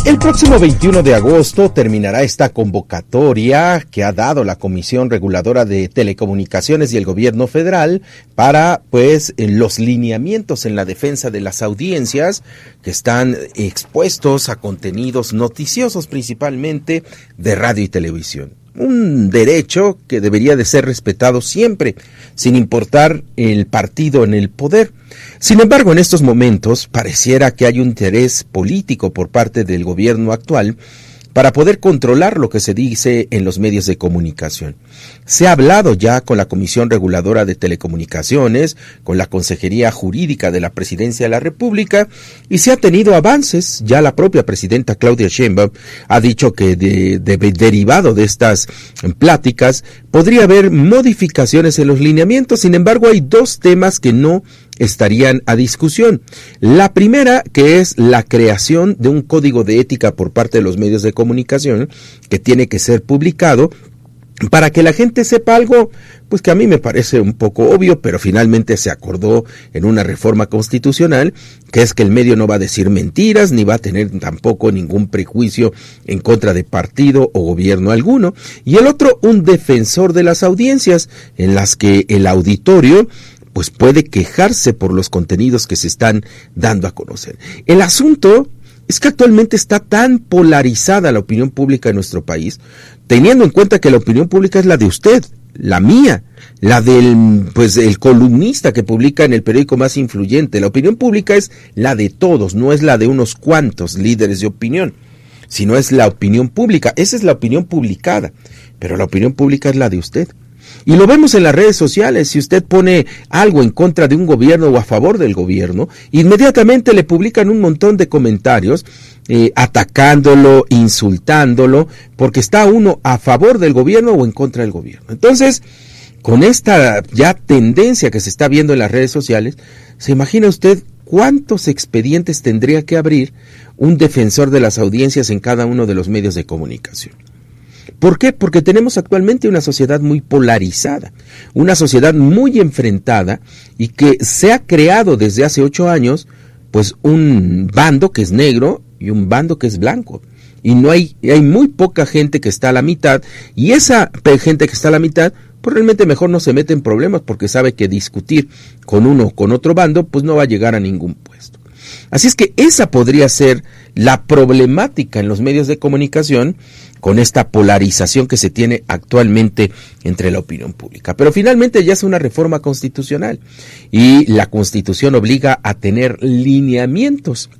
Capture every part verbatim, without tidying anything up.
El próximo veintiuno de agosto terminará esta convocatoria que ha dado la Comisión Reguladora de Telecomunicaciones y el Gobierno Federal para, pues, los lineamientos en la defensa de las audiencias que están expuestos a contenidos noticiosos, principalmente de radio y televisión. Un derecho que debería de ser respetado siempre, sin importar el partido en el poder. Sin embargo, en estos momentos pareciera que hay un interés político por parte del gobierno actual para poder controlar lo que se dice en los medios de comunicación. Se ha hablado ya con la Comisión Reguladora de Telecomunicaciones, con la Consejería Jurídica de la Presidencia de la República, y se ha tenido avances. Ya la propia presidenta Claudia Sheinbaum ha dicho que de, de, derivado de estas pláticas podría haber modificaciones en los lineamientos. Sin embargo, hay dos temas que no estarían a discusión. La primera, que es la creación de un código de ética por parte de los medios de comunicación, que tiene que ser publicado para que la gente sepa algo, pues que a mí me parece un poco obvio, pero finalmente se acordó en una reforma constitucional, que es que el medio no va a decir mentiras, ni va a tener tampoco ningún prejuicio en contra de partido o gobierno alguno. Y el otro, un defensor de las audiencias, en las que el auditorio pues puede quejarse por los contenidos que se están dando a conocer. El asunto es que actualmente está tan polarizada la opinión pública en nuestro país, teniendo en cuenta que la opinión pública es la de usted, la mía, la del pues el columnista que publica en el periódico más influyente. La opinión pública es la de todos, no es la de unos cuantos líderes de opinión, sino es la opinión pública. Esa es la opinión publicada, pero la opinión pública es la de usted. Y lo vemos en las redes sociales. Si usted pone algo en contra de un gobierno o a favor del gobierno, inmediatamente le publican un montón de comentarios eh, atacándolo, insultándolo, porque está uno a favor del gobierno o en contra del gobierno. Entonces, con esta ya tendencia que se está viendo en las redes sociales, ¿se imagina usted cuántos expedientes tendría que abrir un defensor de las audiencias en cada uno de los medios de comunicación? ¿Por qué? Porque tenemos actualmente una sociedad muy polarizada, una sociedad muy enfrentada y que se ha creado desde hace ocho años, pues un bando que es negro y un bando que es blanco. Y no hay, hay muy poca gente que está a la mitad, y esa gente que está a la mitad, pues realmente mejor no se mete en problemas porque sabe que discutir con uno o con otro bando, pues no va a llegar a ningún puesto. Así es que esa podría ser la problemática en los medios de comunicación con esta polarización que se tiene actualmente entre la opinión pública. Pero finalmente ya es una reforma constitucional y la Constitución obliga a tener lineamientos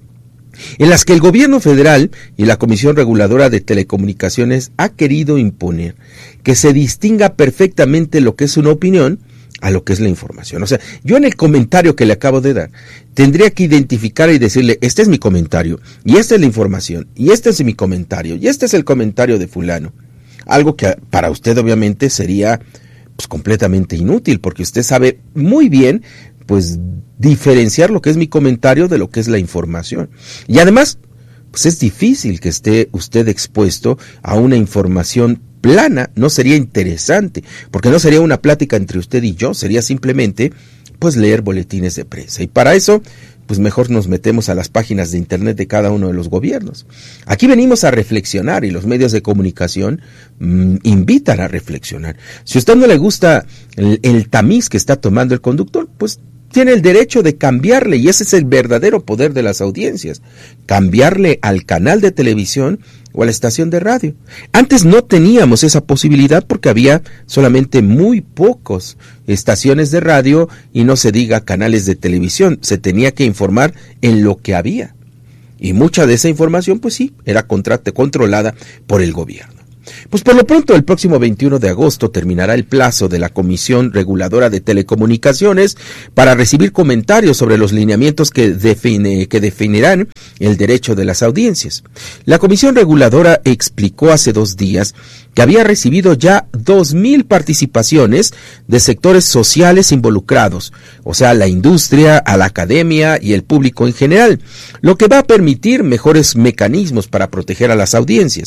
en las que el gobierno federal y la Comisión Reguladora de Telecomunicaciones ha querido imponer que se distinga perfectamente lo que es una opinión a lo que es la información. O sea, yo en el comentario que le acabo de dar, tendría que identificar y decirle, este es mi comentario, y esta es la información, y este es mi comentario, y este es el comentario de fulano. Algo que para usted obviamente sería pues completamente inútil, porque usted sabe muy bien pues diferenciar lo que es mi comentario de lo que es la información. Y además, pues es difícil que esté usted expuesto a una información plana. No sería interesante, porque no sería una plática entre usted y yo, sería simplemente pues leer boletines de prensa. Y para eso, pues mejor nos metemos a las páginas de internet de cada uno de los gobiernos. Aquí venimos a reflexionar y los medios de comunicación mmm, invitan a reflexionar. Si a usted no le gusta el, el tamiz que está tomando el conductor, pues tiene el derecho de cambiarle, y ese es el verdadero poder de las audiencias, cambiarle al canal de televisión o a la estación de radio. Antes no teníamos esa posibilidad porque había solamente muy pocos estaciones de radio y no se diga canales de televisión. Se tenía que informar en lo que había. Y mucha de esa información, pues sí, era contrate, controlada por el gobierno. Pues por lo pronto, el próximo veintiuno de agosto terminará el plazo de la Comisión Reguladora de Telecomunicaciones para recibir comentarios sobre los lineamientos que, define, que definirán el derecho de las audiencias. La Comisión Reguladora explicó hace dos días que había recibido ya dos mil participaciones de sectores sociales involucrados, o sea, la industria, a la academia y el público en general, lo que va a permitir mejores mecanismos para proteger a las audiencias.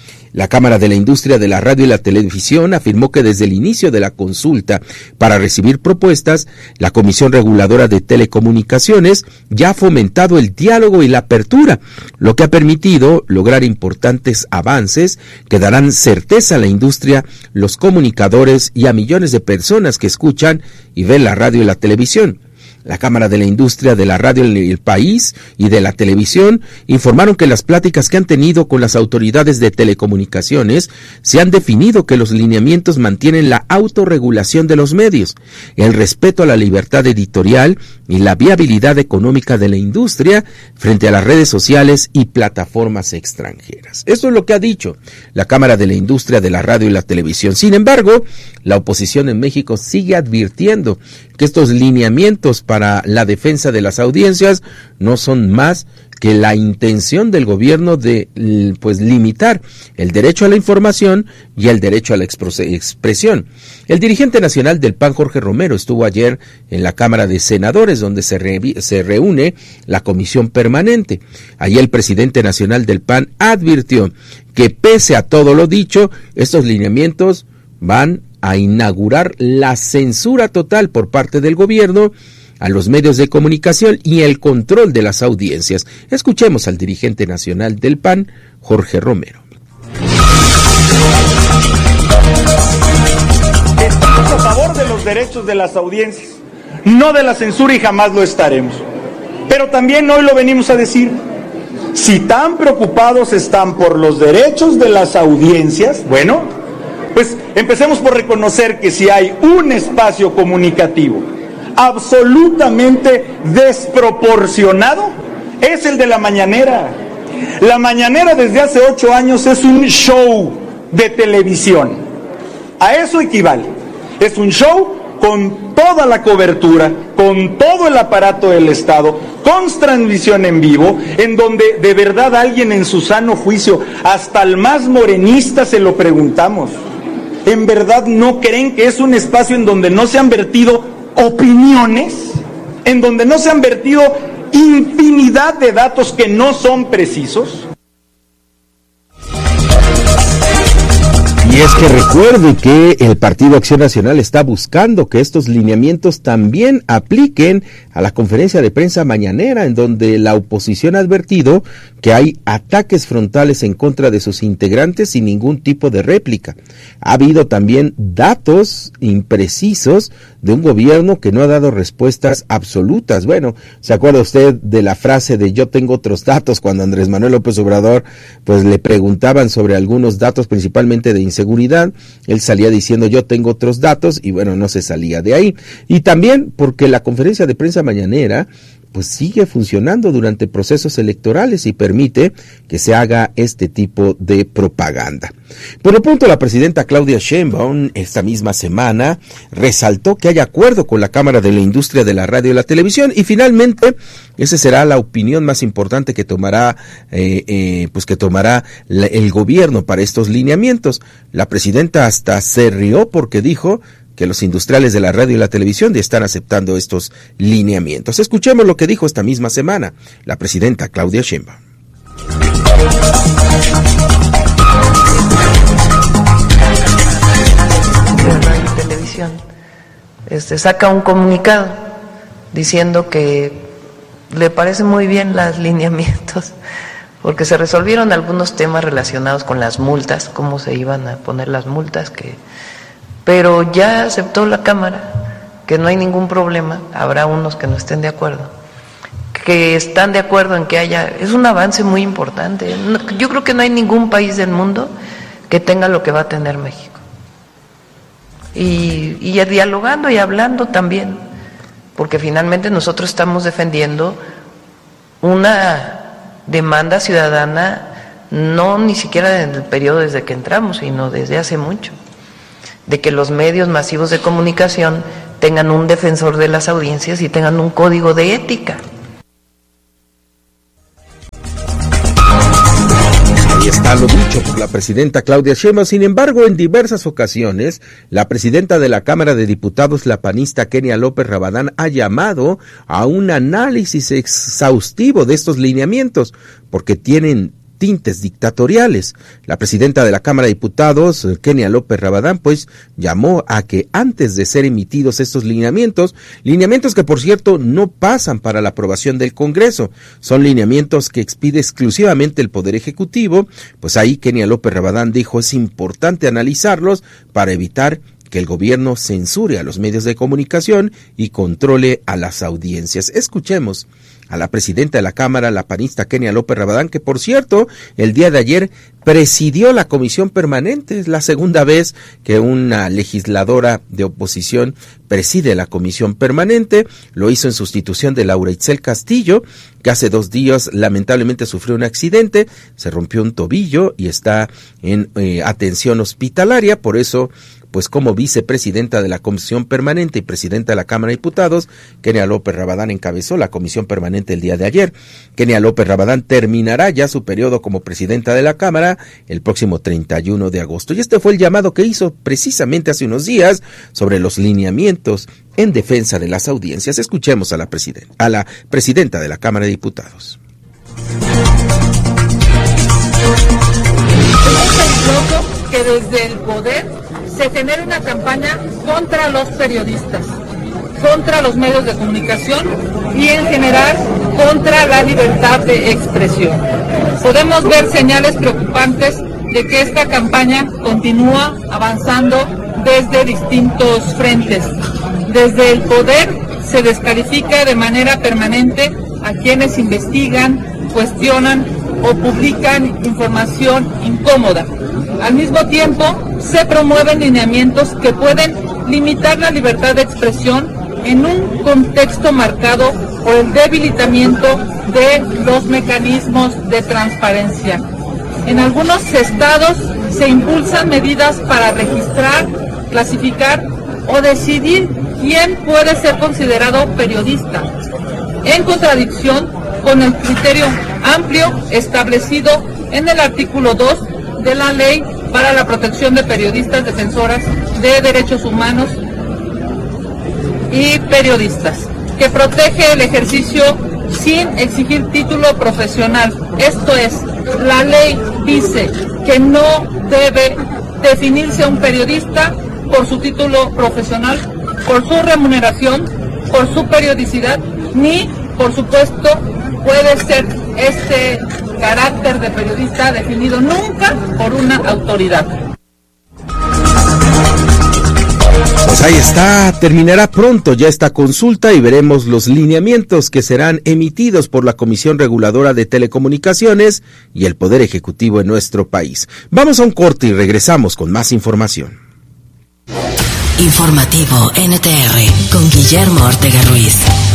La Cámara de la Industria de la Radio y la Televisión afirmó que desde el inicio de la consulta para recibir propuestas, la Comisión Reguladora de Telecomunicaciones ya ha fomentado el diálogo y la apertura, lo que ha permitido lograr importantes avances que darán certeza a la industria, los comunicadores y a millones de personas que escuchan y ven la radio y la televisión. La Cámara de la Industria de la Radio en el país y de la televisión informaron que las pláticas que han tenido con las autoridades de telecomunicaciones se han definido que los lineamientos mantienen la autorregulación de los medios, el respeto a la libertad editorial y la viabilidad económica de la industria frente a las redes sociales y plataformas extranjeras. Esto es lo que ha dicho la Cámara de la Industria de la Radio y la Televisión. Sin embargo, la oposición en México sigue advirtiendo que estos lineamientos para la defensa de las audiencias no son más que la intención del gobierno de pues limitar el derecho a la información y el derecho a la expresión. El dirigente nacional del P A N, Jorge Romero, estuvo ayer en la Cámara de Senadores, donde se, re, se reúne la comisión permanente. Allí el presidente nacional del P A N advirtió que pese a todo lo dicho, estos lineamientos van a inaugurar la censura total por parte del gobierno a los medios de comunicación y el control de las audiencias. Escuchemos al dirigente nacional del P A N, Jorge Romero. Estamos a favor de los derechos de las audiencias, no de la censura, y jamás lo estaremos. Pero también hoy lo venimos a decir. Si tan preocupados están por los derechos de las audiencias, bueno, pues empecemos por reconocer que si hay un espacio comunicativo absolutamente desproporcionado, es el de la mañanera. La mañanera desde hace ocho años es un show de televisión. A eso equivale. Es un show con toda la cobertura, con todo el aparato del Estado, con transmisión en vivo, en donde de verdad alguien en su sano juicio, hasta el más morenista se lo preguntamos, ¿en verdad no creen que es un espacio en donde no se han vertido opiniones, en donde no se han vertido infinidad de datos que no son precisos? Y es que recuerde que el Partido Acción Nacional está buscando que estos lineamientos también apliquen a la conferencia de prensa mañanera, en donde la oposición ha advertido que hay ataques frontales en contra de sus integrantes sin ningún tipo de réplica. Ha habido también datos imprecisos de un gobierno que no ha dado respuestas absolutas. Bueno, ¿se acuerda usted de la frase de yo tengo otros datos cuando Andrés Manuel López Obrador pues le preguntaban sobre algunos datos, principalmente de inseguridad? Él salía diciendo yo tengo otros datos y bueno, no se salía de ahí. Y también porque la conferencia de prensa mañanera pues sigue funcionando durante procesos electorales y permite que se haga este tipo de propaganda. Por lo pronto, la presidenta Claudia Sheinbaum esta misma semana resaltó que hay acuerdo con la Cámara de la Industria de la Radio y la Televisión y finalmente esa será la opinión más importante que tomará eh, eh, pues que tomará la, el gobierno para estos lineamientos. La presidenta hasta se rió porque dijo que los industriales de la radio y la televisión ya están aceptando estos lineamientos. Escuchemos lo que dijo esta misma semana la presidenta Claudia Sheinbaum. De radio y televisión este, saca un comunicado diciendo que le parece muy bien los lineamientos porque se resolvieron algunos temas relacionados con las multas, cómo se iban a poner las multas, que pero ya aceptó la Cámara que no hay ningún problema. Habrá unos que no estén de acuerdo, que están de acuerdo en que haya, es un avance muy importante. Yo creo que no hay ningún país del mundo que tenga lo que va a tener México. Y, y dialogando y hablando también, porque finalmente nosotros estamos defendiendo una demanda ciudadana, no ni siquiera en el periodo desde que entramos, sino desde hace mucho, de que los medios masivos de comunicación tengan un defensor de las audiencias y tengan un código de ética. Ahí está lo dicho por la presidenta Claudia Sheinbaum. Sin embargo, en diversas ocasiones, la presidenta de la Cámara de Diputados, la panista Kenia López Rabadán, ha llamado a un análisis exhaustivo de estos lineamientos, porque tienen tintes dictatoriales. La presidenta de la Cámara de Diputados, Kenia López Rabadán, pues llamó a que antes de ser emitidos estos lineamientos, lineamientos que por cierto no pasan para la aprobación del Congreso, son lineamientos que expide exclusivamente el Poder Ejecutivo, pues ahí Kenia López Rabadán dijo es importante analizarlos para evitar que el gobierno censure a los medios de comunicación y controle a las audiencias. Escuchemos a la presidenta de la Cámara, la panista Kenia López Rabadán, que por cierto, el día de ayer presidió la comisión permanente. Es la segunda vez que una legisladora de oposición preside la comisión permanente. Lo hizo en sustitución de Laura Itzel Castillo, que hace dos días lamentablemente sufrió un accidente, se rompió un tobillo y está en eh, atención hospitalaria. Por eso, pues como vicepresidenta de la Comisión Permanente y presidenta de la Cámara de Diputados, Kenia López Rabadán encabezó la Comisión Permanente el día de ayer. Kenia López Rabadán terminará ya su periodo como presidenta de la Cámara el próximo treinta y uno de agosto. Y este fue el llamado que hizo precisamente hace unos días sobre los lineamientos en defensa de las audiencias. Escuchemos a la presidenta, a la presidenta de la Cámara de Diputados. Es que desde el poder se genera una campaña contra los periodistas, contra los medios de comunicación y en general contra la libertad de expresión. Podemos ver señales preocupantes de que esta campaña continúa avanzando desde distintos frentes. Desde el poder se descalifica de manera permanente a quienes investigan, cuestionan o publican información incómoda. Al mismo tiempo, se promueven lineamientos que pueden limitar la libertad de expresión en un contexto marcado por el debilitamiento de los mecanismos de transparencia. En algunos estados se impulsan medidas para registrar, clasificar o decidir quién puede ser considerado periodista, en contradicción con el criterio amplio establecido en el artículo dos de la Ley para la Protección de Periodistas Defensoras de Derechos Humanos y Periodistas, que protege el ejercicio sin exigir título profesional. Esto es, la ley dice que no debe definirse un periodista por su título profesional, por su remuneración, por su periodicidad, ni, por supuesto, puede ser este carácter de periodista definido nunca por una autoridad. Pues ahí está, terminará pronto ya esta consulta y veremos los lineamientos que serán emitidos por la Comisión Reguladora de Telecomunicaciones y el Poder Ejecutivo en nuestro país. Vamos a un corte y regresamos con más información. Informativo N T R con Guillermo Ortega Ruiz.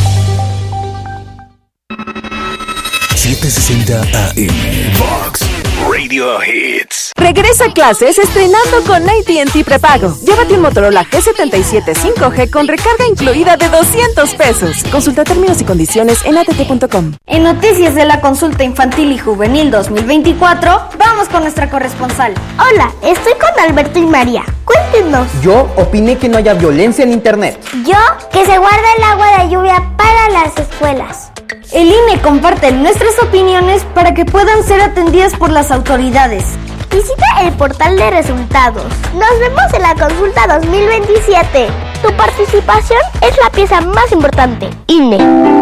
setecientos sesenta A M Vox Radio Hits. Regresa a clases estrenando con A T and T Prepago. Llévate un Motorola G setenta y siete cinco G con recarga incluida de doscientos pesos. Consulta términos y condiciones en a t t punto com. En noticias de la consulta infantil y juvenil dos mil veinticuatro, vamos con nuestra corresponsal. Hola, estoy con Alberto y María. Cuéntenos. Yo opiné que no haya violencia en internet. Yo, que se guarde el agua de lluvia para las escuelas. El I N E comparte nuestras opiniones para que puedan ser atendidas por las autoridades. Visita el portal de resultados. Nos vemos en la consulta dos mil veintisiete. Tu participación es la pieza más importante. I N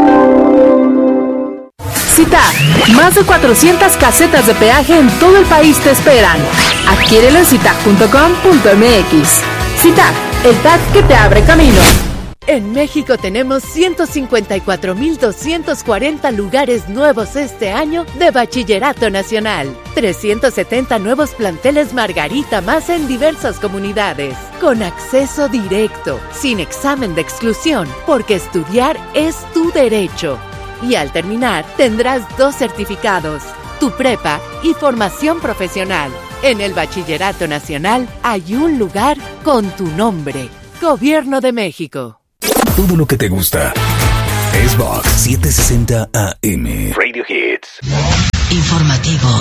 E. CITAG, más de cuatrocientas casetas de peaje en todo el país te esperan. Adquiérelo en citag punto com punto m x. CITAG, el tag que te abre camino. En México tenemos ciento cincuenta y cuatro mil doscientos cuarenta lugares nuevos este año de Bachillerato Nacional. trescientos setenta nuevos planteles Margarita más en diversas comunidades. Con acceso directo, sin examen de exclusión, porque estudiar es tu derecho. Y al terminar, tendrás dos certificados, tu prepa y formación profesional. En el Bachillerato Nacional hay un lugar con tu nombre. Gobierno de México. Todo lo que te gusta es Vox setecientos sesenta A M Radio Hits. Informativo